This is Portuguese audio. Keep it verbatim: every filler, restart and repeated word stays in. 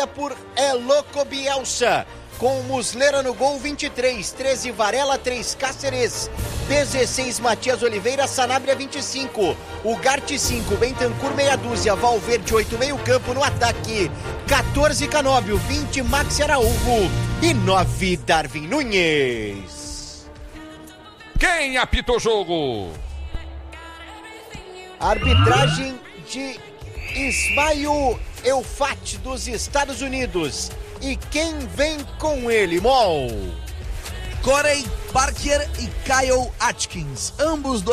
patrocinada por É Louco Bielsa. Com Muslera no gol, vinte e três, treze Varela, três Cáceres, dezesseis Matias Oliveira, Sanabria vinte e cinco, Ugarte cinco, Bentancur meia dúzia, Valverde oito, meio campo no ataque, quatorze Canóbio, vinte Maxi Araújo e nove Darwin Nunes. Quem apita o jogo? Arbitragem de Ismael Eufat dos Estados Unidos. E quem vem com ele, Mol? Corey Parker e Kyle Atkins, ambos dois